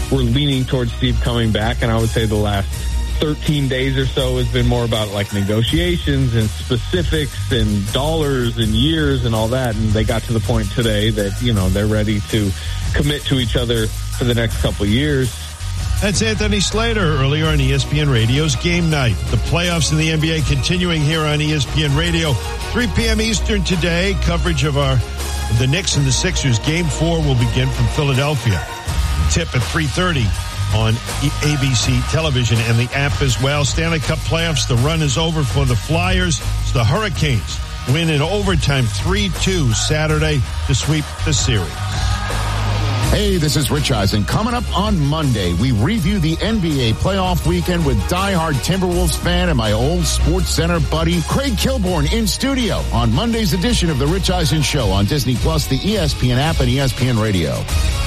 we're leaning towards Steve coming back. And I would say the last 13 days or so has been more about like negotiations and specifics and dollars and years and all that. And they got to the point today that, you know, they're ready to commit to each other for the next couple of years. That's Anthony Slater earlier on ESPN Radio's Game Night. The playoffs in the NBA continuing here on ESPN Radio. 3 p.m. Eastern today. Coverage of the Knicks and the Sixers. Game 4 will begin from Philadelphia. Tip at 3:30 on ABC television and the app as well. Stanley Cup playoffs. The run is over for the Flyers. It's the Hurricanes win in overtime 3-2 Saturday to sweep the series. Hey, this is Rich Eisen. Coming up on Monday, we review the NBA playoff weekend with diehard Timberwolves fan and my old Sports Center buddy, Craig Kilborn, in studio on Monday's edition of The Rich Eisen Show on Disney Plus, the ESPN app, and ESPN Radio.